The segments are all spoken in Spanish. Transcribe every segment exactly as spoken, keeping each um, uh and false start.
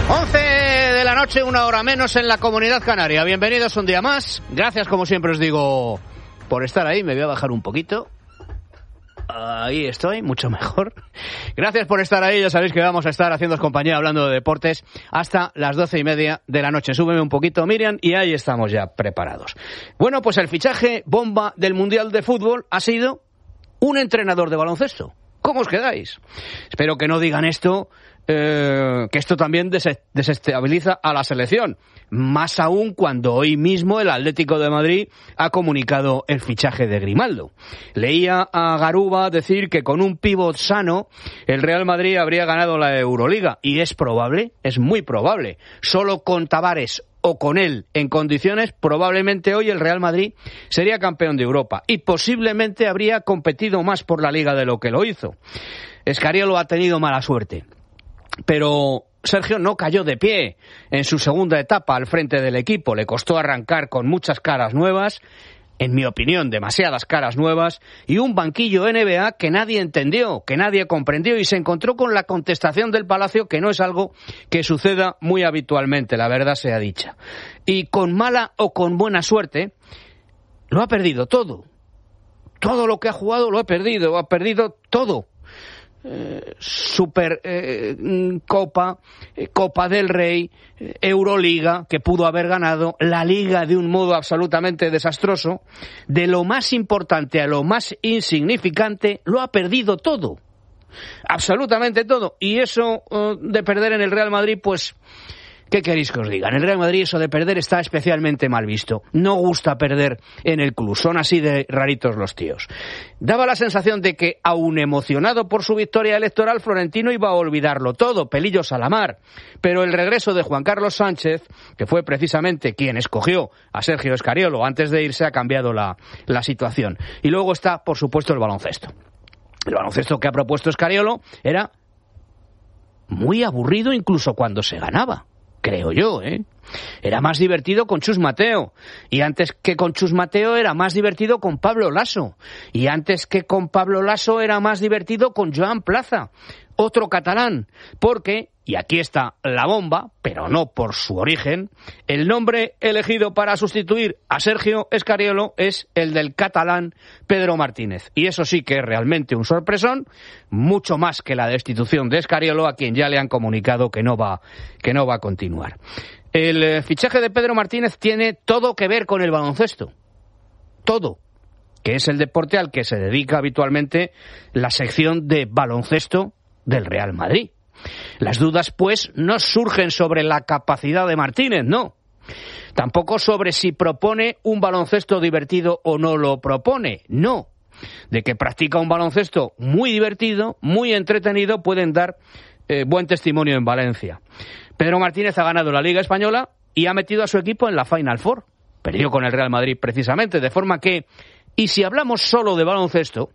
once de la noche, una hora menos en la Comunidad Canaria. Bienvenidos un día más. Gracias, como siempre os digo, por estar ahí. Me voy a bajar un poquito. Ahí estoy, mucho mejor. Gracias por estar ahí. Ya sabéis que vamos a estar haciéndoos compañía hablando de deportes hasta las doce y media de la noche. Súbeme un poquito, Miriam, y ahí estamos ya preparados. Bueno, pues el fichaje bomba del Mundial de Fútbol ha sido un entrenador de baloncesto. ¿Cómo os quedáis? Espero que no digan esto, eh, que esto también des- desestabiliza a la selección. Más aún cuando hoy mismo el Atlético de Madrid ha comunicado el fichaje de Grimaldo. Leía a Garuba decir que con un pívot sano el Real Madrid habría ganado la Euroliga. Y es probable, es muy probable. Solo con Tavares o con él en condiciones, probablemente hoy el Real Madrid sería campeón de Europa y posiblemente habría competido más por la Liga de lo que lo hizo. Scariolo ha tenido mala suerte, pero Sergio no cayó de pie en su segunda etapa al frente del equipo. Le costó arrancar con muchas caras nuevas, en mi opinión, demasiadas caras nuevas, y un banquillo N B A que nadie entendió, que nadie comprendió, y se encontró con la contestación del Palacio, que no es algo que suceda muy habitualmente, la verdad sea dicha. Y con mala o con buena suerte, lo ha perdido todo. Todo lo que ha jugado lo ha perdido, ha perdido todo. Eh, Super eh, Copa, eh, Copa del Rey, eh, Euroliga, que pudo haber ganado, la Liga de un modo absolutamente desastroso, de lo más importante a lo más insignificante, lo ha perdido todo, absolutamente todo, y eso eh, de perder en el Real Madrid, pues, ¿qué queréis que os diga? En el Real Madrid eso de perder está especialmente mal visto. No gusta perder en el club. Son así de raritos los tíos. Daba la sensación de que, aun emocionado por su victoria electoral, Florentino iba a olvidarlo todo, pelillos a la mar. Pero el regreso de Juan Carlos Sánchez, que fue precisamente quien escogió a Sergio Scariolo antes de irse, ha cambiado la, la situación. Y luego está, por supuesto, el baloncesto. El baloncesto que ha propuesto Scariolo era muy aburrido incluso cuando se ganaba. Creo yo, ¿eh? Era más divertido con Chus Mateo. Y antes que con Chus Mateo era más divertido con Pablo Laso. Y antes que con Pablo Laso era más divertido con Joan Plaza, otro catalán. Porque, y aquí está la bomba, pero no por su origen, el nombre elegido para sustituir a Sergio Scariolo es el del catalán Pedro Martínez. Y eso sí que es realmente un sorpresón, mucho más que la destitución de Scariolo, a quien ya le han comunicado que no va, que no va a continuar. El fichaje de Pedro Martínez tiene todo que ver con el baloncesto. Todo. Que es el deporte al que se dedica habitualmente la sección de baloncesto del Real Madrid. Las dudas, pues, no surgen sobre la capacidad de Martínez, no. Tampoco sobre si propone un baloncesto divertido o no lo propone, no. De que practica un baloncesto muy divertido, muy entretenido, pueden dar eh, buen testimonio en Valencia. Pedro Martínez ha ganado la Liga Española y ha metido a su equipo en la Final Four. Perdió con el Real Madrid precisamente, de forma que, y si hablamos solo de baloncesto,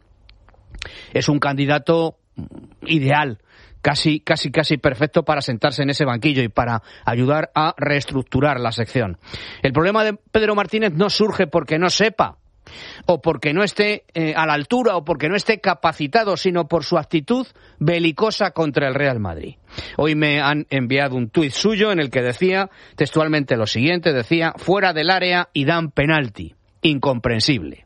es un candidato ideal, casi, casi, casi perfecto para sentarse en ese banquillo y para ayudar a reestructurar la sección. El problema de Pedro Martínez no surge porque no sepa, o porque no esté eh, a la altura, o porque no esté capacitado, sino por su actitud belicosa contra el Real Madrid. Hoy me han enviado un tuit suyo en el que decía textualmente lo siguiente, decía: fuera del área y dan penalti. Incomprensible.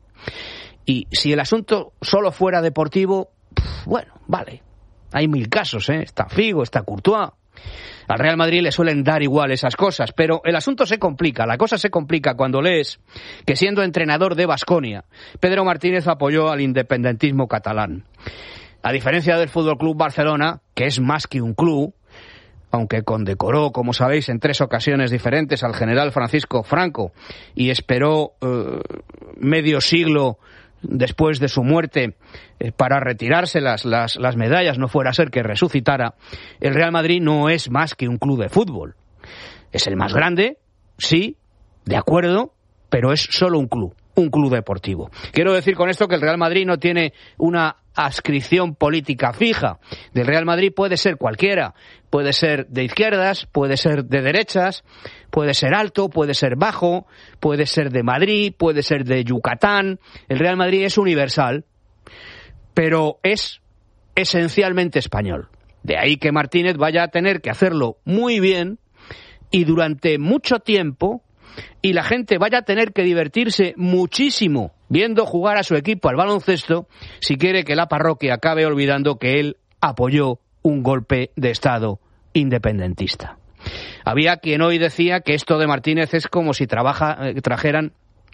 Y si el asunto solo fuera deportivo, pff, bueno, vale. Hay mil casos, ¿eh? Está Figo, está Courtois. Al Real Madrid le suelen dar igual esas cosas, pero el asunto se complica, la cosa se complica cuando lees que, siendo entrenador de Baskonia, Pedro Martínez apoyó al independentismo catalán. A diferencia del F C Barcelona, que es más que un club, aunque condecoró, como sabéis, en tres ocasiones diferentes al general Francisco Franco y esperó eh, medio siglo después de su muerte eh, para retirarse las, las, las medallas, no fuera a ser que resucitara, el Real Madrid no es más que un club de fútbol. Es el más grande, sí, de acuerdo, pero es solo un club, un club deportivo. Quiero decir con esto que el Real Madrid no tiene una adscripción política fija. Del Real Madrid puede ser cualquiera, puede ser de izquierdas, puede ser de derechas, puede ser alto, puede ser bajo, puede ser de Madrid, puede ser de Yucatán. El Real Madrid es universal, pero es esencialmente español. De ahí que Martínez vaya a tener que hacerlo muy bien y durante mucho tiempo, y la gente vaya a tener que divertirse muchísimo viendo jugar a su equipo al baloncesto si quiere que la parroquia acabe olvidando que él apoyó un golpe de Estado independentista. Había quien hoy decía que esto de Martínez es como si trabaja, eh, trajeran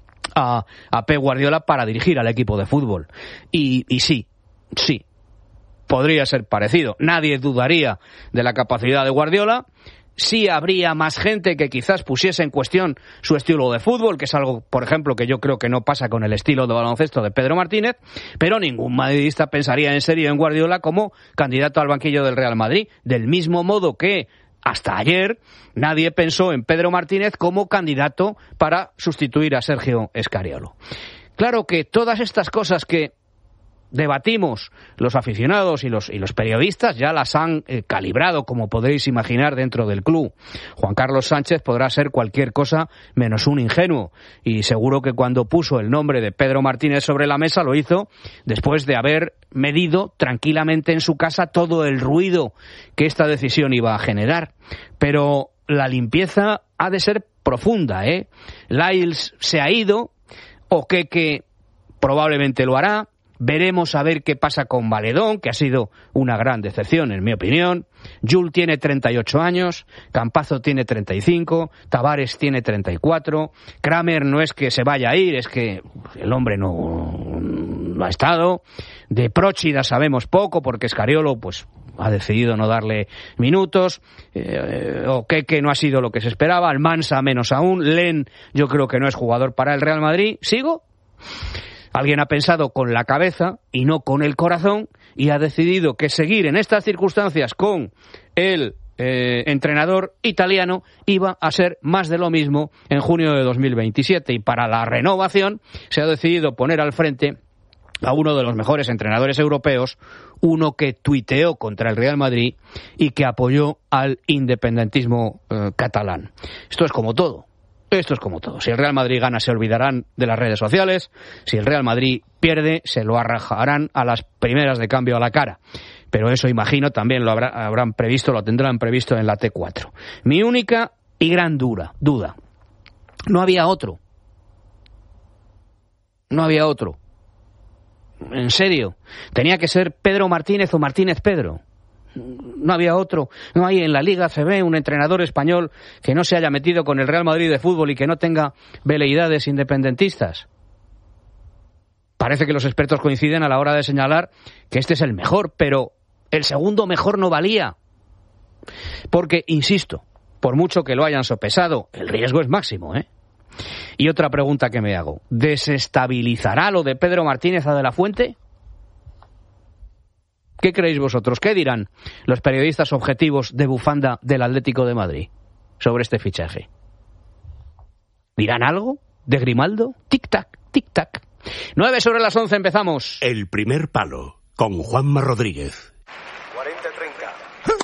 a, a Pep Guardiola para dirigir al equipo de fútbol. Y, y sí, sí, podría ser parecido. Nadie dudaría de la capacidad de Guardiola. Sí habría más gente que quizás pusiese en cuestión su estilo de fútbol, que es algo, por ejemplo, que yo creo que no pasa con el estilo de baloncesto de Pedro Martínez, pero ningún madridista pensaría en serio en Guardiola como candidato al banquillo del Real Madrid, del mismo modo que hasta ayer nadie pensó en Pedro Martínez como candidato para sustituir a Sergio Scariolo. Claro que todas estas cosas que debatimos los aficionados y los, y los periodistas ya las han eh, calibrado, como podréis imaginar, dentro del club. Juan Carlos Sánchez podrá ser cualquier cosa menos un ingenuo, y seguro que cuando puso el nombre de Pedro Martínez sobre la mesa lo hizo después de haber medido tranquilamente en su casa todo el ruido que esta decisión iba a generar. Pero la limpieza ha de ser profunda, ¿eh? Lyles se ha ido, Okeke probablemente lo hará. Veremos a ver qué pasa con Valedón, que ha sido una gran decepción, en mi opinión. Jul tiene treinta y ocho años, Campazzo tiene treinta y cinco, Tavares tiene treinta y cuatro, Kramer no es que se vaya a ir, es que el hombre no, no ha estado. De Próchida sabemos poco, porque Scariolo pues ha decidido no darle minutos. Eh, Okeke no ha sido lo que se esperaba, Almansa menos aún, Len yo creo que no es jugador para el Real Madrid. ¿Sigo? Alguien ha pensado con la cabeza y no con el corazón y ha decidido que seguir en estas circunstancias con el eh, entrenador italiano iba a ser más de lo mismo en junio de dos mil veintisiete. Y para la renovación se ha decidido poner al frente a uno de los mejores entrenadores europeos, uno que tuiteó contra el Real Madrid y que apoyó al independentismo eh, catalán. Esto es como todo. Esto es como todo. Si el Real Madrid gana, se olvidarán de las redes sociales. Si el Real Madrid pierde, se lo arrojarán a las primeras de cambio a la cara. Pero eso, imagino, también lo habrá, habrán previsto, lo tendrán previsto en la T cuatro. Mi única y gran dura, duda. No había otro. No había otro. En serio. Tenía que ser Pedro Martínez o Martínez Pedro. No había otro. No hay en la Liga C B un entrenador español que no se haya metido con el Real Madrid de fútbol y que no tenga veleidades independentistas. Parece que los expertos coinciden a la hora de señalar que este es el mejor, pero el segundo mejor no valía. Porque, insisto, por mucho que lo hayan sopesado, el riesgo es máximo, ¿eh? Y otra pregunta que me hago, ¿desestabilizará lo de Pedro Martínez a De la Fuente? ¿Qué creéis vosotros? ¿Qué dirán los periodistas objetivos de bufanda del Atlético de Madrid sobre este fichaje? ¿Dirán algo de Grimaldo? Tic-tac, tic-tac. Nueve sobre las once, empezamos. El primer palo, con Juanma Rodríguez. cuarenta treinta.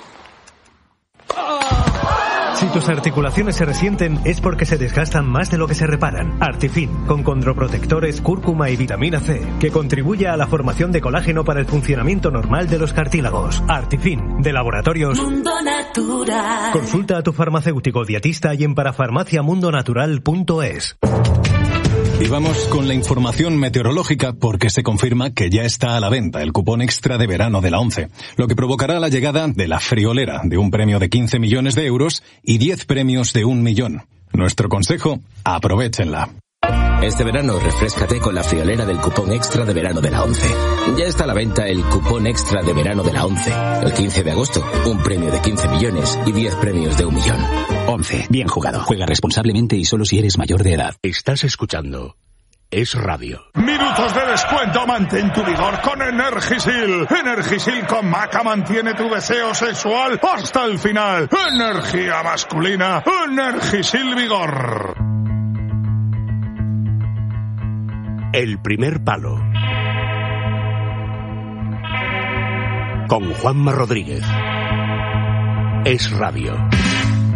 Si tus articulaciones se resienten es porque se desgastan más de lo que se reparan. Artifin, con condroprotectores, cúrcuma y vitamina C, que contribuye a la formación de colágeno para el funcionamiento normal de los cartílagos. Artifin, de Laboratorios Mundo Natural. Consulta a tu farmacéutico dietista y en parafarmacia mundo natural punto es. Y vamos con la información meteorológica porque se confirma que ya está a la venta el cupón extra de verano de la ONCE, lo que provocará la llegada de la friolera de un premio de quince millones de euros y diez premios de un millón. Nuestro consejo, aprovéchenla. Este verano refréscate con la friolera del cupón extra de verano de la ONCE. Ya está a la venta el cupón extra de verano de la ONCE. El quince de agosto, un premio de quince millones y diez premios de un millón. ONCE, bien jugado. Juega responsablemente y solo si eres mayor de edad. Estás escuchando Es Radio. Minutos de descuento, mantén tu vigor con Energisil. Energisil con maca mantiene tu deseo sexual hasta el final. Energía masculina, Energisil Vigor. El primer palo, con Juanma Rodríguez. Es Radio.